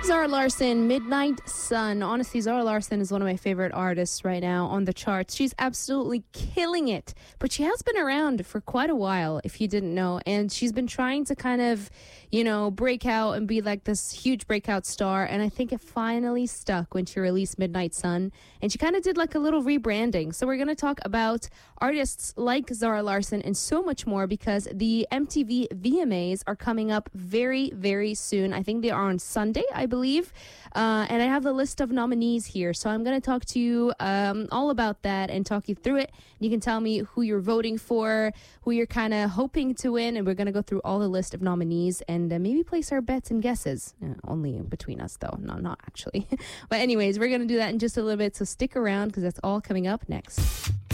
Zara Larsson, Midnight Sun. Honestly, Zara Larsson is one of my favorite artists right now on the charts. She's absolutely killing it. But she has been around for quite a while, if you didn't know. And she's been trying to kind of, break out and be like this huge breakout star. And I think it finally stuck when she released Midnight Sun. And she kind of did like a little rebranding. So we're going to talk about artists like Zara Larsson and so much more because the MTV VMAs are coming up very, very soon. I think they are on Sunday, I believe. And I have the list of nominees here. So I'm going to talk to you all about that and talk you through it. You can tell me who you're voting for, who you're kind of hoping to win. And we're going to go through all the list of nominees and maybe place our bets and guesses. Only between us, though. No, not actually. But anyways, we're going to do that in just a little bit. So stick around because that's all coming up next.